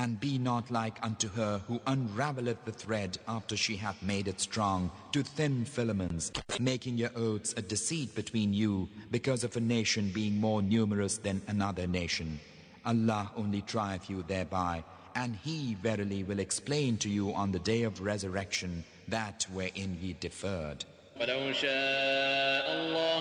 And be not like unto her who unravelleth the thread after she hath made it strong to thin filaments, making your oaths a deceit between you because of a nation being more numerous than another nation. Allah only trieth you thereby, and He verily will explain to you on the day of resurrection that wherein ye deferred.